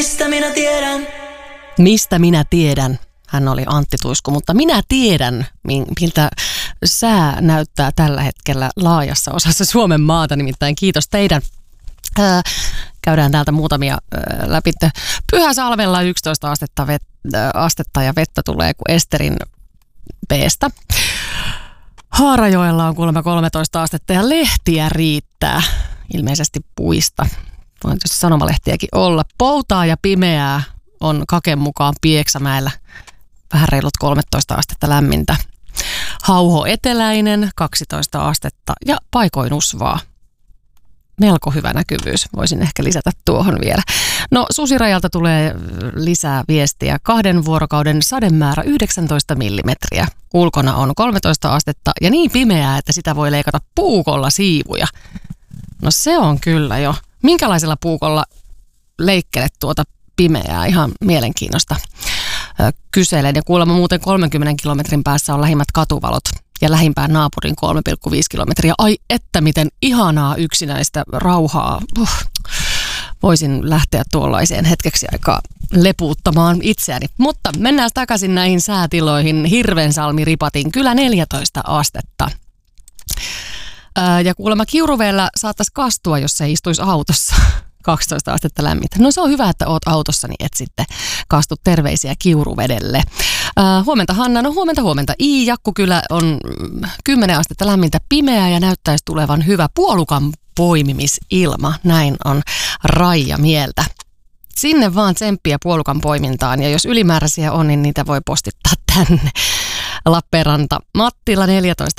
Mistä minä tiedän? Mistä minä tiedän? Hän oli Antti Tuisku, mutta minä tiedän, miltä sää näyttää tällä hetkellä laajassa osassa Suomen maata, nimittäin kiitos teidän. Käydään täältä muutamia läpi. Pyhäsalmella 11 astetta ja vettä tulee kuin Esterin B:stä. Haarajoella on kuulemma 13 astetta ja lehtiä riittää, ilmeisesti puista. Voin tietysti sanomalehtiäkin olla. Poutaa ja pimeää on Kaken mukaan Pieksämäellä. Vähän reilut 13 astetta lämmintä. Hauho eteläinen 12 astetta ja paikoin usvaa. Melko hyvä näkyvyys. Voisin ehkä lisätä tuohon vielä. No Susirajalta tulee lisää viestiä. 2 vuorokauden sademäärä 19 millimetriä. Ulkona on 13 astetta ja niin pimeää, että sitä voi leikata puukolla siivuja. No se on kyllä jo. Minkälaisella puukolla leikkelet tuota pimeää? Ihan mielenkiinnosta kyselen. Ja kuulemma muuten 30 kilometrin päässä on lähimmät katuvalot ja lähimpään naapurin 3,5 kilometriä. Ai että miten ihanaa yksinäistä rauhaa. Voisin lähteä tuollaiseen hetkeksi aikaa lepuuttamaan itseäni. Mutta mennään takaisin näihin säätiloihin. Hirvensalmi-Ripatin kylä 14 astetta. Ja kuulemma Kiuruvedellä saattaisi kastua, jos ei istuisi autossa. 12 astetta lämmintä. No se on hyvä, että oot autossa, niin et sitten kastu terveisiä Kiuruvedelle. Huomenta Hanna, no huomenta. Jakkukylä on 10 astetta lämmintä, pimeää ja näyttäisi tulevan hyvä puolukan poimimisilma. Näin on Raija mieltä. Sinne vaan tsemppiä puolukan poimintaan ja jos ylimääräisiä on, niin niitä voi postittaa tänne. Lappeenranta, Mattila 14